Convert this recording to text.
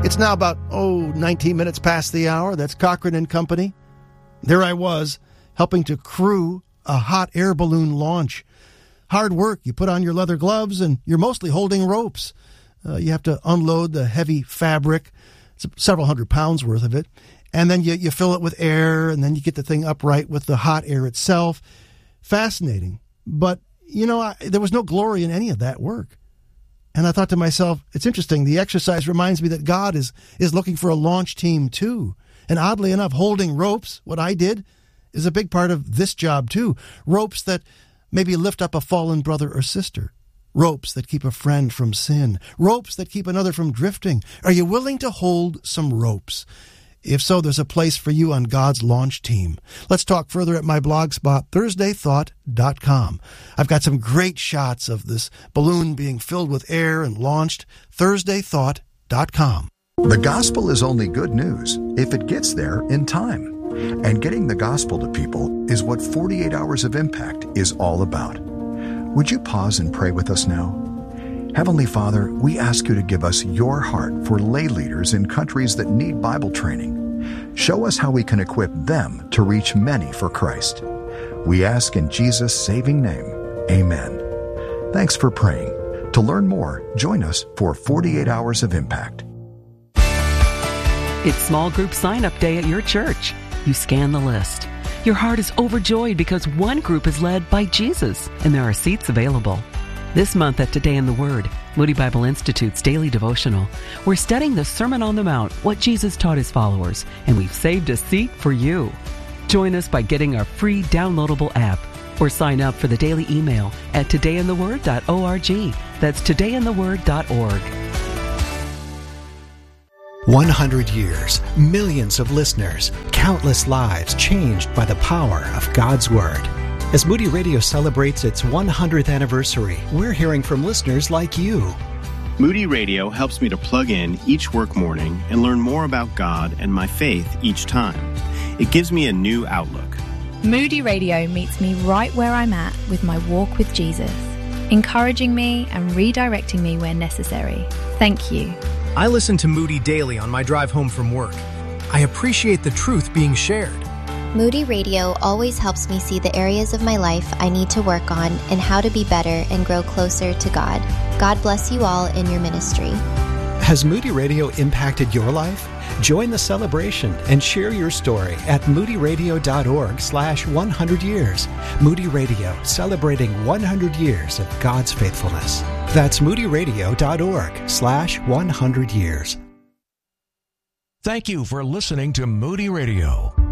It's now about, 19 minutes past the hour. That's Cochran and Company. There I was, helping to crew a hot air balloon launch. Hard work. You put on your leather gloves, and you're mostly holding ropes. You have to unload the heavy fabric. It's several hundred pounds worth of it. And then you fill it with air, and then you get the thing upright with the hot air itself. Fascinating. But, there was no glory in any of that work. And I thought to myself, it's interesting. The exercise reminds me that God is looking for a launch team too. And oddly enough, holding ropes, what I did, is a big part of this job too. Ropes that maybe lift up a fallen brother or sister. Ropes that keep a friend from sin. Ropes that keep another from drifting. Are you willing to hold some ropes? If so, there's a place for you on God's launch team. Let's talk further at my blog spot, thursdaythought.com. I've got some great shots of this balloon being filled with air and launched, thursdaythought.com. The gospel is only good news if it gets there in time. And getting the gospel to people is what 48 Hours of Impact is all about. Would you pause and pray with us now? Heavenly Father, we ask you to give us your heart for lay leaders in countries that need Bible training. Show us how we can equip them to reach many for Christ. We ask in Jesus' saving name, amen. Thanks for praying. To learn more, join us for 48 Hours of Impact. It's small group sign-up day at your church. You scan the list. Your heart is overjoyed because one group is led by Jesus, and there are seats available. This month at Today in the Word, Moody Bible Institute's daily devotional, we're studying the Sermon on the Mount, what Jesus taught his followers, and we've saved a seat for you. Join us by getting our free downloadable app or sign up for the daily email at todayintheword.org. That's todayintheword.org. 100 years, millions of listeners, countless lives changed by the power of God's Word. As Moody Radio celebrates its 100th anniversary, we're hearing from listeners like you. Moody Radio helps me to plug in each work morning and learn more about God and my faith each time. It gives me a new outlook. Moody Radio meets me right where I'm at with my walk with Jesus, encouraging me and redirecting me where necessary. Thank you. I listen to Moody daily on my drive home from work. I appreciate the truth being shared. Moody Radio always helps me see the areas of my life I need to work on and how to be better and grow closer to God. God bless you all in your ministry. Has Moody Radio impacted your life? Join the celebration and share your story at moodyradio.org/100 years. Moody Radio, celebrating 100 years of God's faithfulness. That's moodyradio.org/100 years. Thank you for listening to Moody Radio.